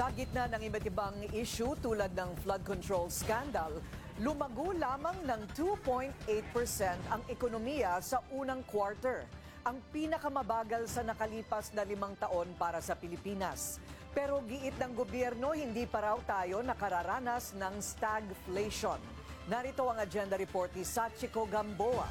Sa gitna ng iba't ibang issue tulad ng flood control scandal, lumago lamang ng 2.8% ang ekonomiya sa unang quarter. Ang pinakamabagal sa nakalipas na 5 taon para sa Pilipinas. Pero giit ng gobyerno, hindi pa raw tayo nakararanas ng stagflation. Narito ang agenda report ni Sachiko Gamboa.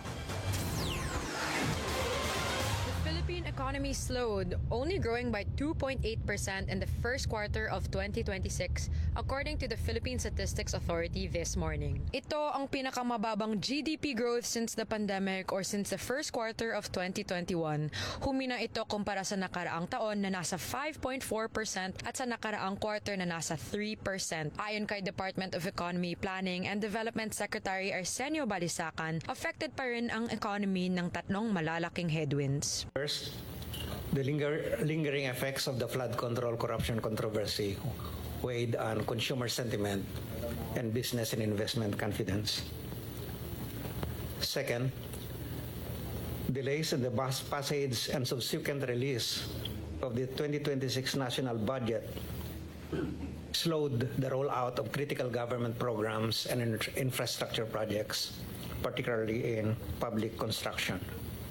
The Philippine economy slowed, only growing by 2.8% in the first quarter of 2026, according to the Philippine Statistics Authority this morning. Ito ang pinakamababang GDP growth since the pandemic or since the first quarter of 2021. Humina ito kumpara sa nakaraang taon na nasa 5.4% at sa nakaraang quarter na nasa 3%. Ayon kay Department of Economy, Planning and Development Secretary Arsenio Balisacan, affected pa rin ang economy ng tatlong malalaking headwinds. First, the lingering effects of the flood control corruption controversy weighed on consumer sentiment and business and investment confidence. Second, delays in the passage and subsequent release of the 2026 national budget slowed the rollout of critical government programs and infrastructure projects, particularly in public construction.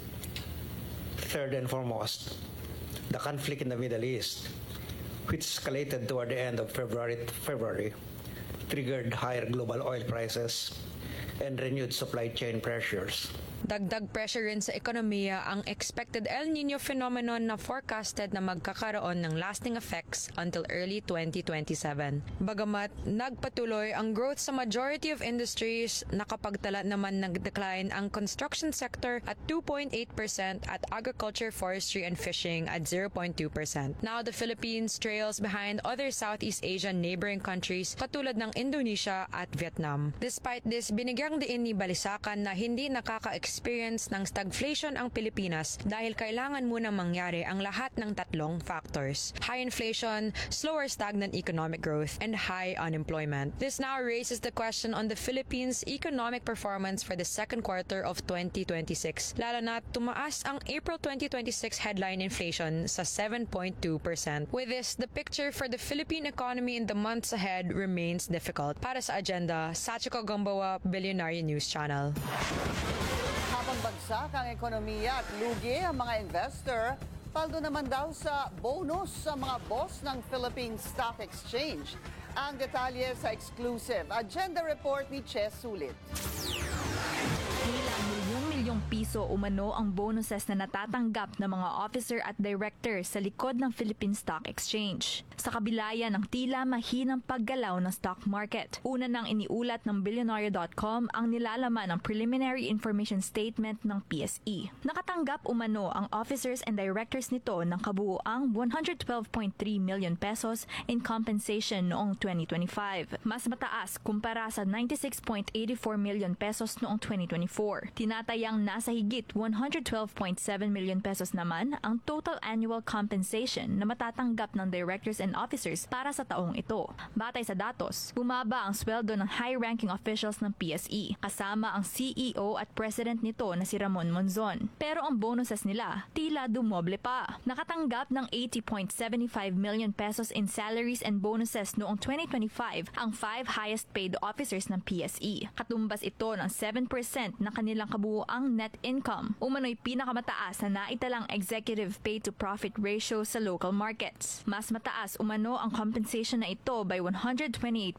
Third and foremost, the conflict in the Middle East, which escalated toward the end of February, triggered higher global oil prices and renewed supply chain pressures. Dagdag pressure rin sa ekonomiya ang expected El Nino phenomenon na forecasted na magkakaroon ng lasting effects until early 2027. Bagamat nagpatuloy ang growth sa majority of industries, nakapagtala naman ng decline ang construction sector at 2.8% at agriculture, forestry, and fishing at 0.2%. Now, the Philippines trails behind other Southeast Asian neighboring countries katulad ng Indonesia at Vietnam. Despite this, binigyang diin ni Balisacan na hindi nakaka-experience ng stagflation ang Pilipinas dahil kailangan munang mangyari ang lahat ng tatlong factors: high inflation, slower stagnant economic growth, and high unemployment. This now raises the question on the Philippines' economic performance for the second quarter of 2026, lalo na tumaas ang April 2026 headline inflation sa 7.2%. With this, the picture for the Philippine economy in the months ahead remains difficult. Para sa agenda, Sachiko Gamboa, Billionaire News Channel. Habang bagsak ang ekonomiya at lugi ang mga investor, paldo naman daw sa bonus sa mga boss ng Philippine Stock Exchange. Ang detalye sa exclusive agenda report ni Ches Sulit. Tila milyong piso umano ang bonuses na natatanggap ng mga officer at director sa likod ng Philippine Stock Exchange. Sa kabila yan ng tila mahinang paggalaw ng stock market. Una nang iniulat ng Billionaire.com ang nilalaman ng Preliminary Information Statement ng PSE. Nakatanggap umano ang officers and directors nito ng kabuuang 112.3 million pesos in compensation noong 2025. Mas mataas kumpara sa 96.84 million pesos noong 2024. Tinatayang nasa higit 112.7 million pesos naman ang total annual compensation na matatanggap ng directors and officers para sa taong ito. Batay sa datos, bumaba ang sweldo ng high-ranking officials ng PSE, kasama ang CEO at president nito na si Ramon Monzon. Pero ang bonuses nila, tila dumoble pa. Nakatanggap ng 80.75 million pesos in salaries and bonuses noong 2025 ang 5 highest paid officers ng PSE. Katumbas ito ng 7% na kanilang kabuuang net income. Umano'y pinakamataas na naitalang executive pay to profit ratio sa local markets. Mas mataas umano ang compensation na ito by 128%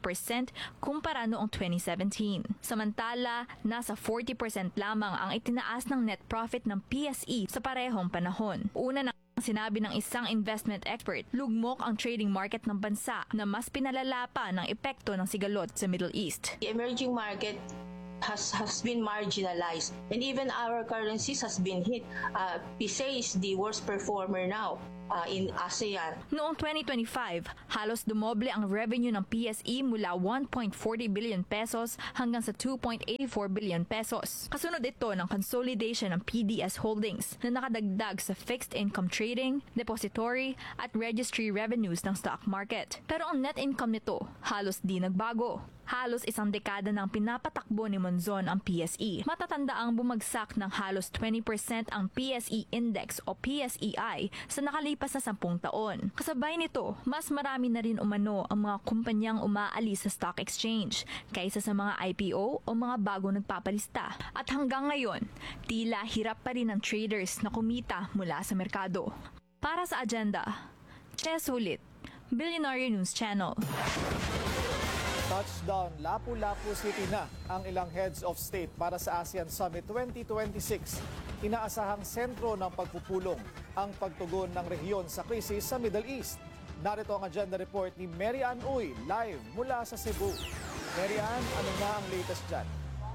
kumpara noong 2017. Samantala, nasa 40% lamang ang itinaas ng net profit ng PSE sa parehong panahon. Una na sinabi ng isang investment expert, lugmok ang trading market ng bansa na mas pinalala pa ng epekto ng sigalot sa Middle East. The emerging market has been marginalized, and even our currencies has been hit. PSA is the worst performer now in ASEAN. Noong 2025, halos dumoble ang revenue ng PSE mula 1.40 billion pesos hanggang sa 2.84 billion pesos. Kasunod ito ng consolidation ng PDS Holdings na nakadagdag sa fixed income trading, depository at registry revenues ng stock market. Pero ang net income nito halos di nagbago. Halos isang dekada nang pinapatakbo ni Monzon ang PSE. Matatanda ang bumagsak ng halos 20% ang PSE Index o PSEI sa nakalipas makalipas na 10 taon. Kasabay nito, mas marami na rin umano ang mga kumpanyang umaalis sa stock exchange kaysa sa mga IPO o mga bago nagpapalista. At hanggang ngayon, tila hirap pa rin ang traders na kumita mula sa merkado. Para sa agenda, Ches Ulit, Billionaire News Channel. Touchdown, Lapu-Lapu City na ang ilang heads of state para sa ASEAN Summit 2026. Inaasahang sentro ng pagpupulong ang pagtugon ng rehiyon sa krisis sa Middle East. Narito ang agenda report ni Mary Ann Uy, live mula sa Cebu. Mary Ann, ano na ang latest dyan?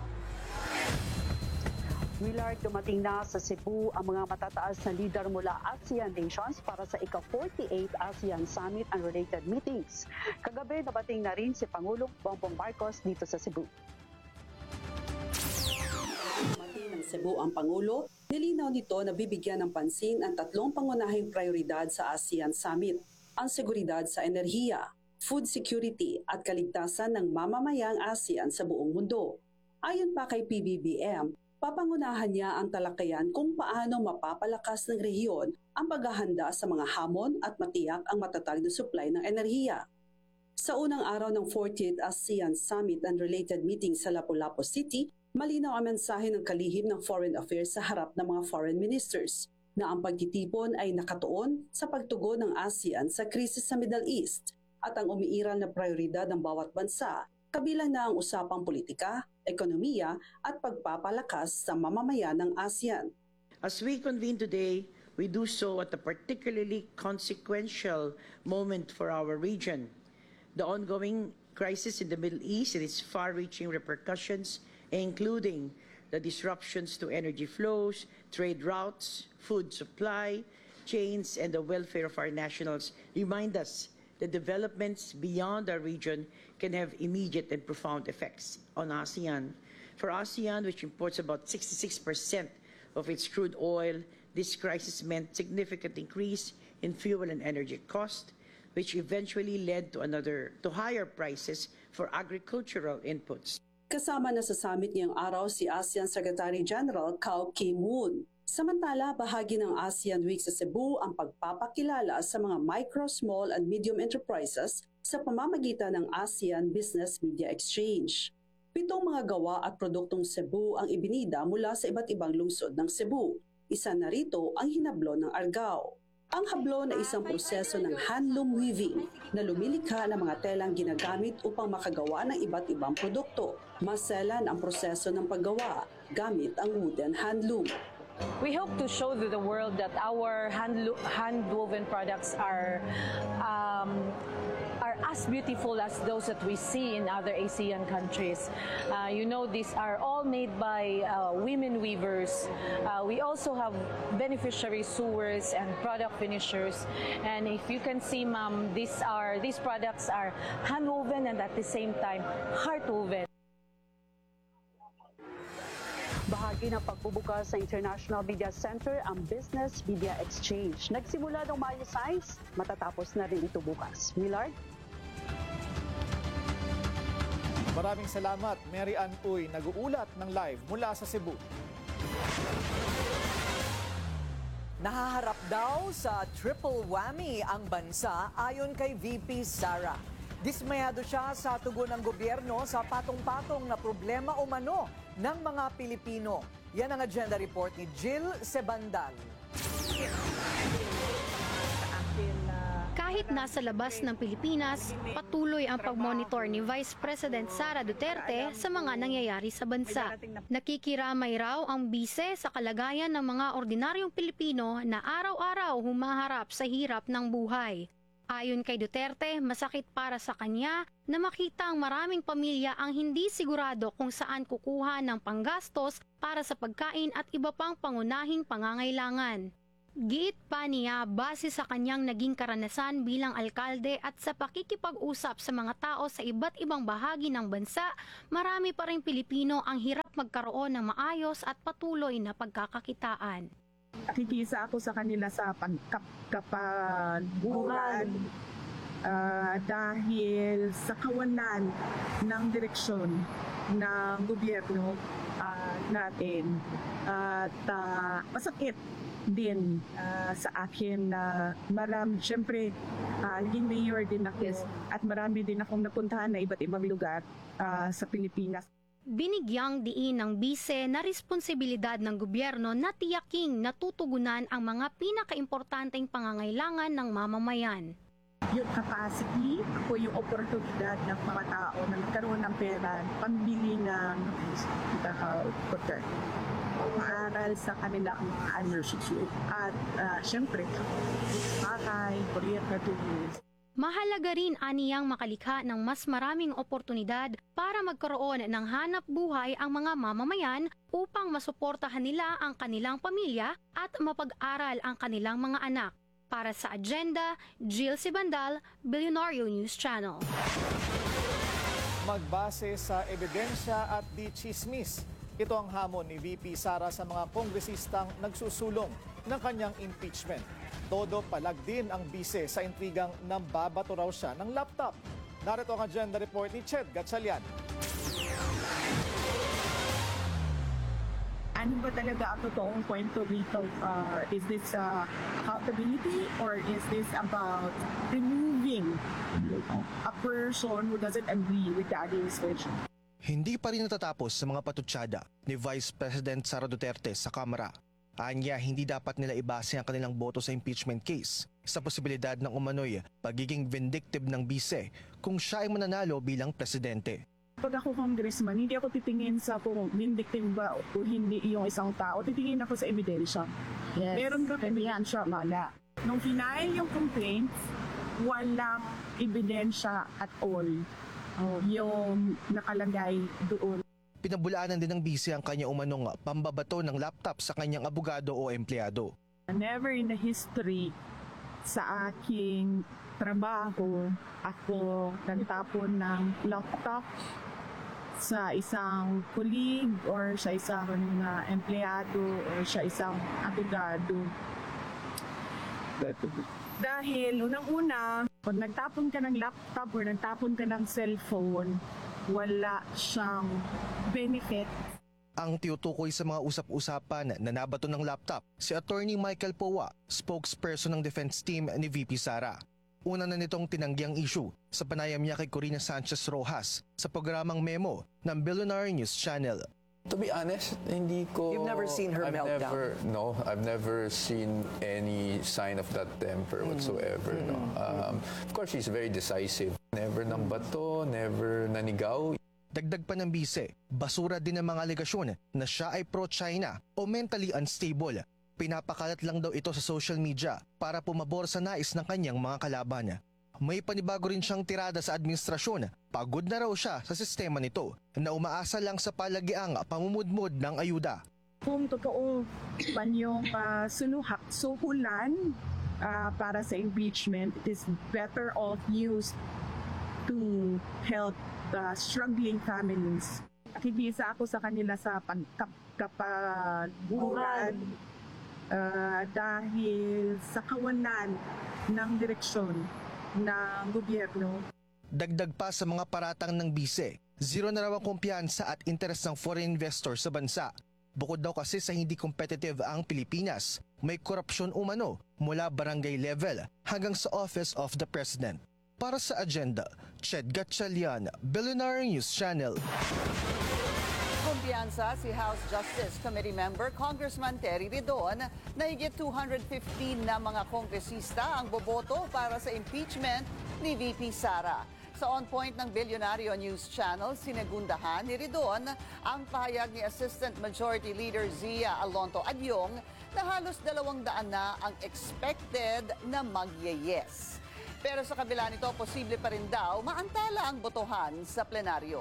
Willard, dumating na sa Cebu ang mga matataas na leader mula ASEAN nations para sa ika-48 ASEAN Summit and related meetings. Kagabi, nabating na rin si Pangulong Bongbong Marcos dito sa Cebu. Dumating ng Cebu ang Pangulo, nilinaw nito na bibigyan ng pansin ang 3 pangunahing prioridad sa ASEAN Summit, ang seguridad sa enerhiya, food security at kaligtasan ng mamamayang ASEAN sa buong mundo. Ayon pa kay PBBM, papangunahan niya ang talakayan kung paano mapapalakas ng rehiyon ang paghahanda sa mga hamon at matiyak ang matatag na supply ng enerhiya. Sa unang araw ng 40th ASEAN Summit and related meeting sa Lapu-Lapu City, malinaw ang mensahe ng kalihim ng Foreign Affairs sa harap ng mga foreign ministers na ang pagtitipon ay nakatuon sa pagtugon ng ASEAN sa krisis sa Middle East at ang umiiral na prioridad ng bawat bansa, kabilang na ang usapang politika, ekonomiya at pagpapalakas sa mamamayan ng ASEAN. As we convene today, we do so at a particularly consequential moment for our region. The ongoing crisis in the Middle East and its far-reaching repercussions, including the disruptions to energy flows, trade routes, food supply chains, and the welfare of our nationals, remind us that developments beyond our region can have immediate and profound effects on ASEAN. For ASEAN, which imports about 66% of its crude oil, this crisis meant significant increase in fuel and energy cost, which eventually led to higher prices for agricultural inputs. Kasama na sa summit ngayong araw si ASEAN Secretary General Kao Kim-moon. Samantala, bahagi ng ASEAN Week sa Cebu ang pagpapakilala sa mga micro, small and medium enterprises sa pamamagitan ng ASEAN Business Media Exchange. 7 mga gawa at produktong Cebu ang ibinida mula sa iba't ibang lungsod ng Cebu. Isa na rito ang hinablo ng Argao. Ang hablo na isang proseso ng handloom weaving na lumilikha ng mga telang ginagamit upang makagawa ng iba't ibang produkto. Maselan ang proseso ng paggawa gamit ang wooden handloom. We hope to show to the world that our hand-woven products are as beautiful as those that we see in other ASEAN countries. These are all made by women weavers. We also have beneficiary sewers and product finishers. And if you can see, ma'am, these products are hand-woven and at the same time heart-woven. Bahagi ng pagbubukas sa International Media Center ang Business Media Exchange. Nagsimula ng Mayo 6, matatapos na rin ito bukas. Millard? Maraming salamat, Mary Ann Uy, nag-uulat ng live mula sa Cebu. Nahaharap daw sa triple whammy ang bansa ayon kay VP Sara. Dismayado siya sa tugon ng gobyerno sa patong-patong na problema umano ng mga Pilipino. Yan ang agenda report ni Jill Sebandal. Kahit nasa labas ng Pilipinas, patuloy ang pagmonitor ni Vice President Sara Duterte sa mga nangyayari sa bansa. Nakikiramay raw ang bise sa kalagayan ng mga ordinaryong Pilipino na araw-araw humaharap sa hirap ng buhay. Ayon kay Duterte, masakit para sa kanya na makita ang maraming pamilya ang hindi sigurado kung saan kukuha ng panggastos para sa pagkain at iba pang pangunahing pangangailangan. Giit pa niya, base sa kanyang naging karanasan bilang alkalde at sa pakikipag-usap sa mga tao sa iba't ibang bahagi ng bansa, marami pa rin Pilipino ang hirap magkaroon ng maayos at patuloy na pagkakakitaan. Nakikisa ako sa kanila sa pagkapaguran dahil sa kawalan ng direksyon ng gobyerno natin at masakit din sa akin na marami, syempre, naging mayor din ako at marami din akong napuntahan na iba't ibang lugar sa Pilipinas. Binigyang diin ng bise na responsibilidad ng gobyerno na tiyaking natutugunan ang mga pinakaimportanteng pangangailangan ng mamamayan. Yung capacity o yung oportunidad ng mga tao na magkaroon ng pera, pambili ng maaral sa kanilang undershield. At syempre, bakay, kuryente, tubig. Mahalaga rin aniyang makalikha ng mas maraming oportunidad para magkaroon ng hanap buhay ang mga mamamayan upang masuportahan nila ang kanilang pamilya at mapag-aral ang kanilang mga anak. Para sa Agenda, Jill Sibandal, Billionario News Channel. Magbase sa ebidensya at di chismis. Ito ang hamon ni VP Sara sa mga kongresistang nagsusulong ng kanyang impeachment. Todo palag din ang bise sa intrigang nambabato raw siya ng laptop. Narito ang agenda report ni Ched Gatchalian. Ano ba talaga ang totoong kwento dito? Is this accountability or is this about removing a person who doesn't agree with the administration? Hindi pa rin natatapos sa mga patutsada ni Vice President Sara Duterte sa Kamara. Anya, hindi dapat nila ibase ang kanilang boto sa impeachment case sa posibilidad ng umano'y pagiging vindictive ng bise kung siya ay mananalo bilang presidente. Pag ako congressman, hindi ako titingin sa kung vindictive ba o hindi yung isang tao. Titingin ako sa ebidensya. Yes. Meron ba ebidensya? Wala. Nung final yung complaints, walang ebidensya at all yung nakalagay doon. Pinabulaanan din ng bise ang kanya umanong pambabato ng laptop sa kanyang abogado o empleyado. Never in the history sa aking trabaho ako nagtapon ng laptop sa isang colleague or sa isang empleyado or sa isang abogado. Dahil unang-una, pag nagtapon ka ng laptop or nagtapon ka ng cellphone, wala siyang benefit. Ang tinutukoy sa mga usap-usapan na nabato ng laptop si Attorney Michael Powa, spokesperson ng defense team ni VP Sara. Una na nitong tinanggiang issue sa panayam niya kay Corina Sanchez Rojas sa programang Memo ng Billionaire News Channel. To be honest, hindi ko... You've never seen her meltdown? I've never seen any sign of that temper whatsoever. No. Of course, she's very decisive. Never nang bato, never nanigaw. Dagdag pa ng bise, basura din ang mga alegasyon na siya ay pro-China o mentally unstable. Pinapakalat lang daw ito sa social media para pumabor sa nais ng kanyang mga kalaban. May panibago rin siyang tirada sa administrasyon. Pagod na raw siya sa sistema nito na umaasa lang sa palagiang pamumudmod ng ayuda. Kung totoo man yung suhulan para sa impeachment, it is better off used to help struggling families. Nakikisa ako sa kanila sa pagkapaguran dahil sa kawalan ng direksyon ng gobyerno. Dagdag pa sa mga paratang ng bise, zero na raw ang kumpiyansa at interes ng foreign investor sa bansa. Bukod daw kasi sa hindi competitive ang Pilipinas, may korupsyon umano mula barangay level hanggang sa Office of the President. Para sa Agenda, Ched Gatchalian, Billionaire News Channel. Kumpiyansa si House Justice Committee member Congressman Terry Ridon na higit 215 na mga kongresista ang boboto para sa impeachment ni VP Sara. Sa On Point ng Billionario News Channel, sinegundahan ni Ridon ang pahayag ni Assistant Majority Leader Zia Alonto Adyong na halos 200 na ang expected na mag-yes. Pero sa kabila nito, posible pa rin daw maantala ang botohan sa plenaryo.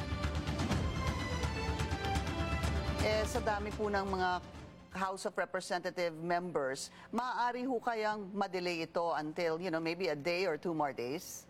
Sa dami po ng mga House of Representative members, maaari ho kayang madelay ito until, maybe a day or 2 more days?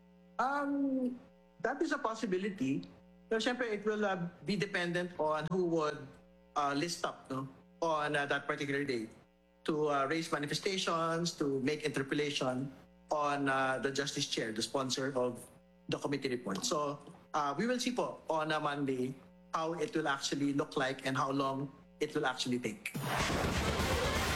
That is a possibility. So, syempre, it will be dependent on who would list up on that particular day to raise manifestations, to make interpellation on the Justice Chair, the sponsor of the committee report. So, we will see po on a Monday how it will actually look like and how long it will actually take.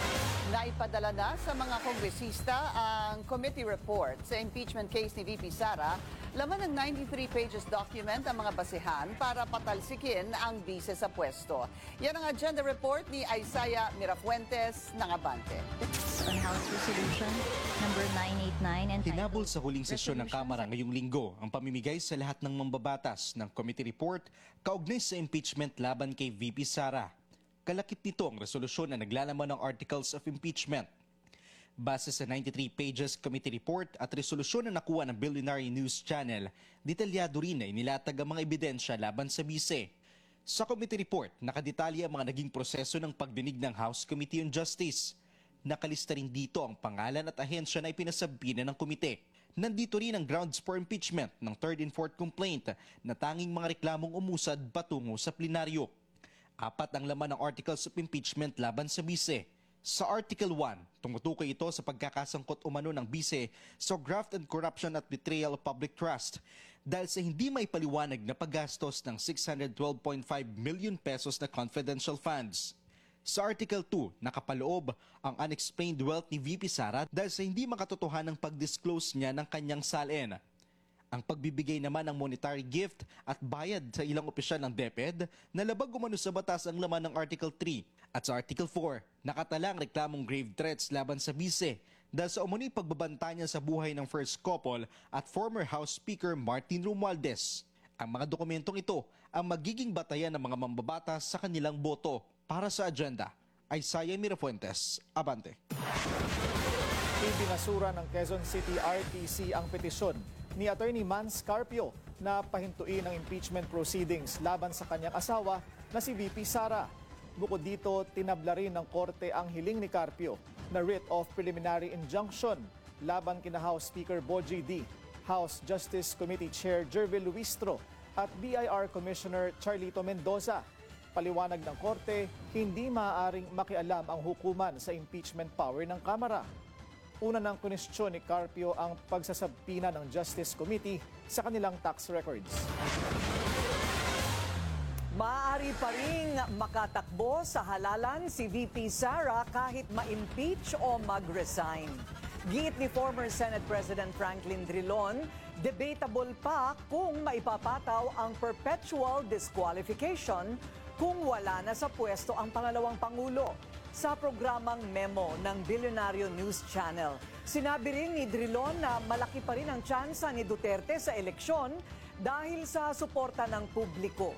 Naipadala na sa mga kongresista ang committee report sa impeachment case ni VP Sara. Laman ng 93 pages document ang mga basehan para patalsikin ang bise sa pwesto. Yan ang agenda report ni Isaiah Mirafuentes ng Abante. On House Resolution number 989 and hinabol sa huling sesyon ng Kamara ngayong linggo ang pamimigay sa lahat ng mambabatas ng committee report kaugnay sa impeachment laban kay VP Sara. Kalakip nito ang resolusyon na naglalaman ng articles of impeachment. Base sa 93 pages committee report at resolusyon na nakuha ng Billionaire News Channel, detalyado rin na inilatag ang mga ebidensya laban sa bise. Sa committee report, nakadetalye ang mga naging proseso ng pagdinig ng House Committee on Justice. Nakalista rin dito ang pangalan at ahensya na ipinasabina ng komite. Nandito rin ang grounds for impeachment ng third and fourth complaint na tanging mga reklamong umusad patungo sa plenaryo. 4 ang laman ng articles of impeachment laban sa bise. Sa Article 1, tumutukoy ito sa pagkakasangkot umano ng bise sa graft and corruption at betrayal of public trust dahil sa hindi may paliwanag na paggastos ng 612.5 million pesos na confidential funds. Sa Article 2, nakapaloob ang unexplained wealth ni VP Sara dahil sa hindi makatotohanang pag-disclose niya ng kanyang salin. Ang pagbibigay naman ng monetary gift at bayad sa ilang opisyal ng DepEd na labag umano sa batas ang laman ng Article 3. At sa Article 4, nakatala ang reklamong grave threats laban sa bise dahil sa umano'y pagbabanta niya sa buhay ng first couple at former House Speaker Martin Romualdez. Ang mga dokumentong ito ang magiging batayan ng mga mambabatas sa kanilang boto. Para sa agenda, Isaiah Mirafuentes, Abante. Ibinasura ng Quezon City RTC ang petisyon ni Attorney Mans Carpio na pahintuin ang impeachment proceedings laban sa kanyang asawa na si VP Sara. Bukod dito, tinabla rin ng korte ang hiling ni Carpio na writ of preliminary injunction laban kina House Speaker Bogie D., House Justice Committee Chair Jervil Luistro at BIR Commissioner Charlito Mendoza. Paliwanag ng korte, hindi maaaring makialam ang hukuman sa impeachment power ng Kamara. Una ng kunestyon ni Carpio ang pagsasabpina ng Justice Committee sa kanilang tax records. Maaari pa ring makatakbo sa halalan si VP Sara kahit ma-impeach o mag-resign. Giit ni former Senate President Franklin Drilon, debatable pa kung maipapataw ang perpetual disqualification kung wala na sa pwesto ang pangalawang Pangulo. Sa programang Memo ng Billionaire News Channel, sinabi rin ni Drilon na malaki pa rin ang tsansa ni Duterte sa eleksyon dahil sa suporta ng publiko.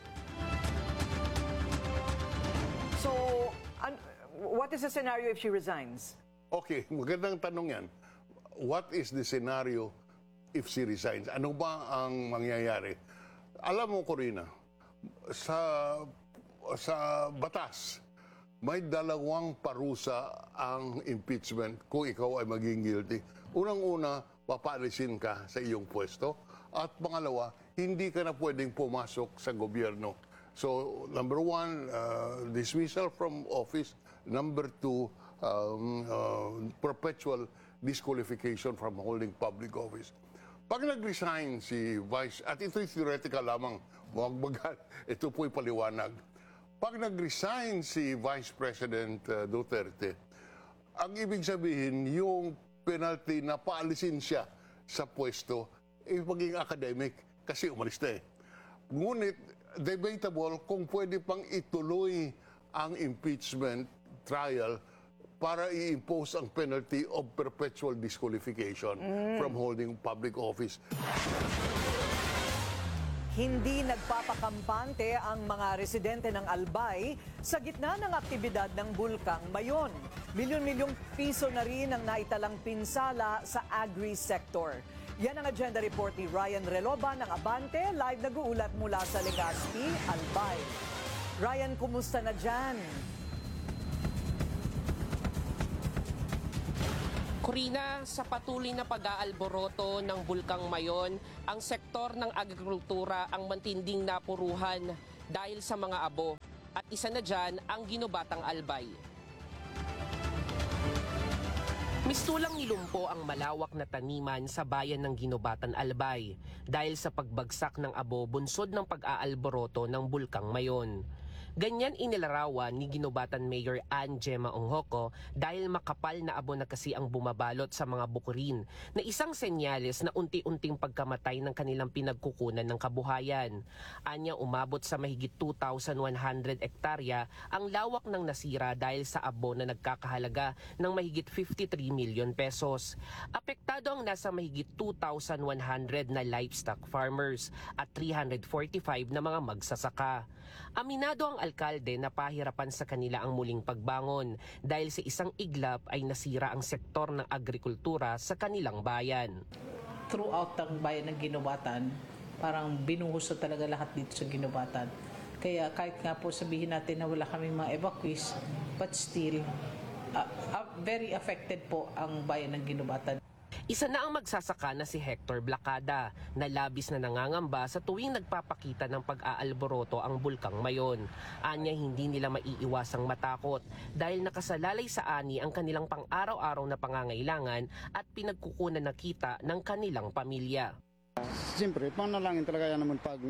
So, what is the scenario if she resigns? Okay, magandang tanong yan. What is the scenario if she resigns? Ano ba ang mangyayari? Alam mo, Corina, sa batas, may dalawang parusa ang impeachment kung ikaw ay maging guilty. Unang-una, papaalisin ka sa iyong pwesto. At pangalawa, hindi ka na pwedeng pumasok sa gobyerno. So, number 1, dismissal from office. Number 2, perpetual disqualification from holding public office. Pag nag-resign si Vice, at ito'y theoretical lamang, magbagal, ito po'y paliwanag. Pag nag-resign si Vice President Duterte, ang ibig sabihin, yung penalty na paalisin siya sa pwesto, maging academic kasi umalis na eh. Ngunit, debatable kung pwede pang ituloy ang impeachment trial para i-impose ang penalty of perpetual disqualification from holding public office. Hindi nagpapakampante ang mga residente ng Albay sa gitna ng aktibidad ng Bulkang Mayon. Milyon-milyong piso na rin ang naitalang pinsala sa agri-sector. Yan ang agenda report ni Ryan Reloba ng Abante, live nag-uulat mula sa Legazpi, Albay. Ryan, kumusta na dyan? Corina, sa patuloy na pag-aalboroto ng Bulkang Mayon, ang sektor ng agrikultura ang matinding napuruhan dahil sa mga abo. At isa na dyan ang Ginubatang Albay. Mistulang nilumpo ang malawak na taniman sa bayan ng Ginubatan Albay dahil sa pagbagsak ng abo bunsod ng pag-aalboroto ng Bulkang Mayon. Ganyan inilarawan ni Ginobatan Mayor Ann Gemma Onghoco dahil makapal na abo na kasi ang bumabalot sa mga bukurin na isang senyales na unti-unting pagkamatay ng kanilang pinagkukunan ng kabuhayan. Anya umabot sa mahigit 2,100 hektarya ang lawak ng nasira dahil sa abo na nagkakahalaga ng mahigit 53 milyon pesos. Apektado ang nasa mahigit 2,100 na livestock farmers at 345 na mga magsasaka. Aminado ang alkalde na pahirapan sa kanila ang muling pagbangon dahil sa isang iglap ay nasira ang sektor ng agrikultura sa kanilang bayan. Throughout ang bayan ng Ginobatan, parang binuhos na talaga lahat dito sa Ginobatan. Kaya kahit nga po sabihin natin na wala kaming mga evacuees, but still, very affected po ang bayan ng Ginobatan. Isa na ang magsasaka na si Hector Blacada na labis na nangangamba sa tuwing nagpapakita ng pag-aalboroto ang Bulkang Mayon. Anya hindi nila maiiwasang matakot dahil nakasalalay sa ani ang kanilang pang-araw-araw na pangangailangan at pinagkukunan na kita ng kanilang pamilya. Siyempre, panalangin talaga yan naman pag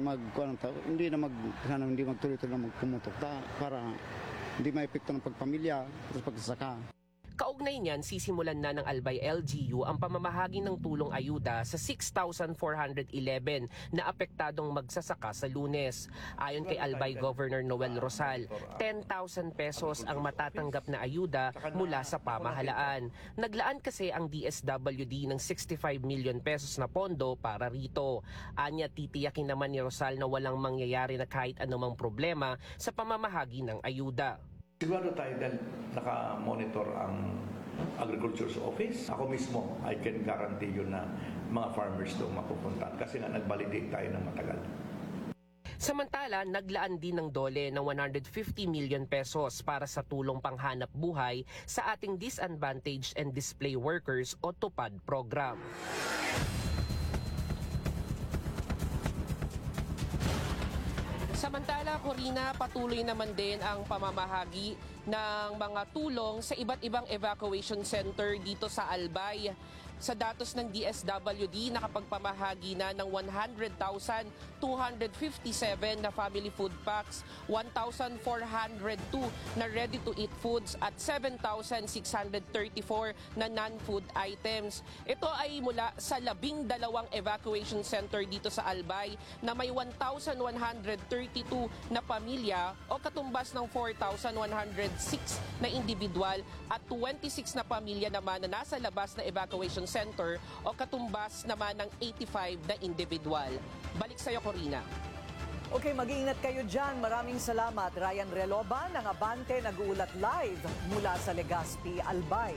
sana hindi magtuloy-tuloy na magpumutok para hindi maepekto ng pagpamilya at pagsasaka. Kaugnay niyan, sisimulan na ng Albay LGU ang pamamahagi ng tulong ayuda sa 6,411 na apektadong magsasaka sa Lunes. Ayon kay Albay Governor Noel Rosal, 10,000 pesos ang matatanggap na ayuda mula sa pamahalaan. Naglaan kasi ang DSWD ng 65 million pesos na pondo para rito. Anya, titiyakin naman ni Rosal na walang mangyayari na kahit anumang problema sa pamamahagi ng ayuda. Sigurado tayo dahil naka-monitor ang Agriculture's Office. Ako mismo, I can guarantee you na mga farmers doon mapupunta kasi nga nag-validate tayo ng matagal. Samantala, naglaan din ng DOLE ng 150 million pesos para sa tulong panghanap buhay sa ating Disadvantaged and Display Workers o TUPAD program. Samantala, Corina, patuloy naman din ang pamamahagi ng mga tulong sa iba't ibang evacuation center dito sa Albay. Sa datos ng DSWD, nakapagpamahagi na ng 100,257 na family food packs, 1,402 na ready-to-eat foods at 7,634 na non-food items. Ito ay mula sa 12 evacuation center dito sa Albay na may 1,132 na pamilya o katumbas ng 4,106 na individual at 26 na pamilya naman na nasa labas na evacuation center o katumbas naman ng 85 na individual. Balik sa'yo, Corina. Okay, mag-iingat kayo dyan. Maraming salamat. Ryan Reloba ng Abante nag-uulat live mula sa Legazpi, Albay.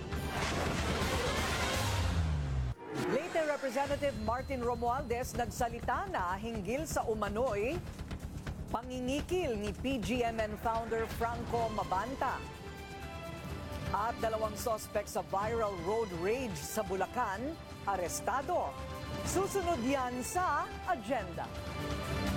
Leyte Representative Martin Romualdez nagsalita na hinggil sa umano'y pangingikil ni PGMN founder Franco Mabanta. At 2 suspect sa viral road rage sa Bulacan, arestado. Susunod yan sa agenda.